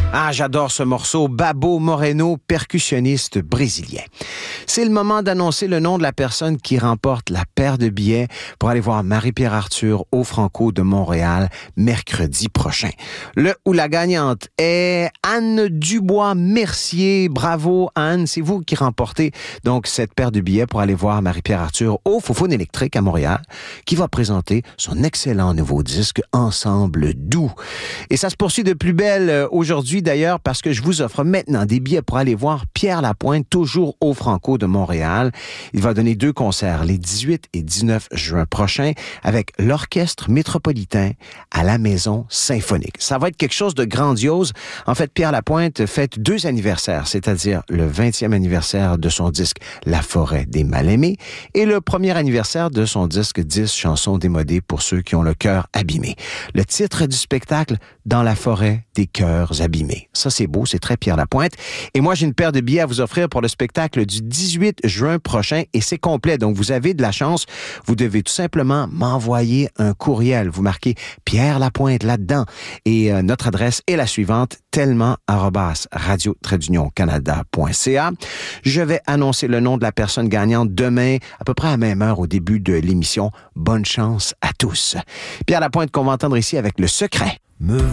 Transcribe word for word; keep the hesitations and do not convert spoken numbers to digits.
Ah, j'adore ce morceau. Babo Moreno, percussionniste brésilien. C'est le moment d'annoncer le nom de la personne qui remporte la paire de billets pour aller voir Marie-Pierre Arthur au Franco de Montréal mercredi prochain. Le ou la gagnante est Anne Dubois-Mercier. Bravo, Anne. C'est vous qui remportez donc cette paire de billets pour aller voir Marie-Pierre Arthur au Faux-Faune électrique à Montréal, qui va présenter son excellent nouveau disque Ensemble doux. Et ça se poursuit de plus belle aujourd'hui d'ailleurs parce que je vous offre maintenant des billets pour aller voir Pierre Lapointe, toujours au Franco de Montréal. Il va donner deux concerts les dix-huit et dix-neuf juin prochains avec l'Orchestre métropolitain à la Maison symphonique. Ça va être quelque chose de grandiose. En fait, Pierre Lapointe fête deux anniversaires, c'est-à-dire le vingtième anniversaire de son disque La forêt des mal-aimés et le premier anniversaire de son disque dix chansons démodées pour ceux qui ont le cœur abîmé. Le titre du spectacle, Dans la forêt des cœurs abîmés. Ça, c'est beau, c'est très Pierre Lapointe. Et moi, j'ai une paire de billets à vous offrir pour le spectacle du dix-huit juin prochain et c'est complet. Donc, vous avez de la chance. Vous devez tout simplement m'envoyer un courriel. Vous marquez Pierre Lapointe là-dedans. Et euh, notre adresse est la suivante, tellement arobase radio trait d'union canada point c a. Je vais annoncer le nom de la personne gagnante demain, à peu près à la même heure au début de l'émission. Bonne chance à tous. Pierre Lapointe qu'on va entendre ici avec Le Secret. Me